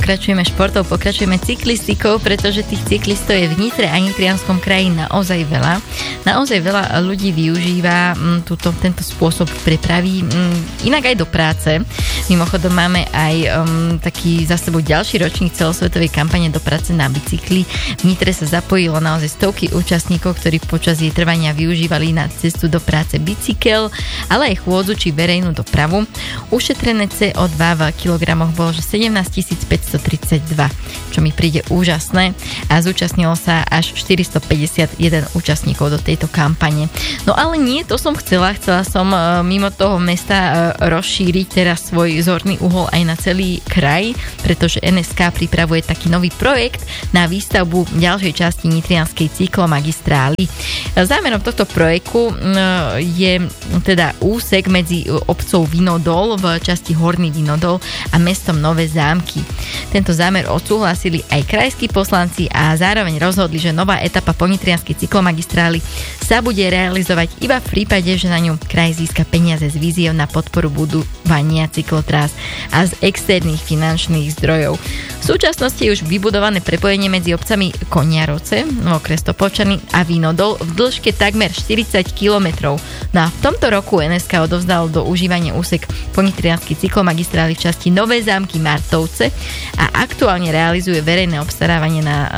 pokračujeme športou, pokračujeme cyklistikou, pretože tých cyklistov je v Nitre a Nitrianskom kraji naozaj veľa. Naozaj veľa ľudí využíva tento spôsob prepravy inak aj do práce. Mimochodom máme aj taký za sebou ďalší ročník celosvetovej kampane do práce na bicykli. V Nitre sa zapojilo naozaj stovky účastníkov, ktorí počas jej trvania využívali na cestu do práce bicykel, ale aj chôdzu či verejnú dopravu. Ušetrené CO2 v kilogramoch bolo, že 17 532, čo mi príde úžasné, a zúčastnilo sa až 451 účastníkov do tejto kampane. No ale nie, to som chcela som mimo toho mesta rozšíriť teraz svoj zorný uhol aj na celý kraj, pretože NSK pripravuje taký nový projekt na výstavbu ďalšej časti nitrianskej cyklomagistrály. Zámerom tohto projektu je teda úsek medzi obcov Vinodol v časti Horný Vinodol a mestom Nové Zámky. Tento zámer odsúhlasili aj krajskí poslanci a zároveň rozhodli, že nová etapa ponitrianskej cyklomagistrály sa bude realizovať iba v prípade, že na ňu kraj získa peniaze z víziev na podporu budovania cyklotrás a z externých finančných zdrojov. V súčasnosti je už vybudované prepojenie medzi obcami Koniaroce, okres Topolčany a Vinodol v dĺžke takmer 40 kilometrov. No a v tomto roku NSK odovzdal do užívania úsek ponitrianskej cyklomagistrály v časti Nové Zámky Martovce a aktuálne realizuje verejné obstarávanie na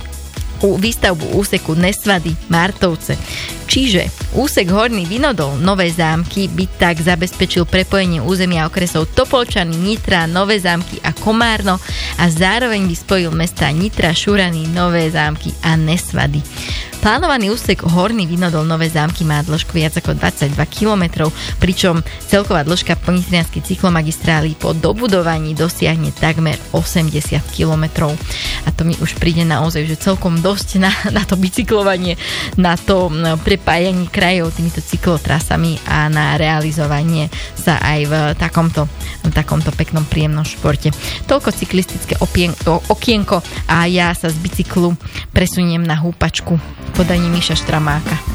výstavbu úseku Nesvady Martovce. Čiže úsek Horný Vinodol Nové Zámky by tak zabezpečil prepojenie územia okresov Topolčany, Nitra, Nové Zámky a Komárno a zároveň by spojil mestá Nitra, Šurany, Nové Zámky a Nesvady. Plánovaný úsek Horný Vinodol Nové Zámky má dĺžku viac ako 22 km, pričom celková dĺžka ponitrianskej cyklomagistrály po dobudovaní dosiahne takmer 80 km. A to mi už príde naozaj, že celkom dosť na to bicyklovanie, na to prepájanie krajov týmito cyklotrasami a na realizovanie sa aj v takomto peknom príjemnom športe. Toľko cyklistické okienko a ja sa z bicyklu presuniem na húpačku v podaní Miša Štramáka.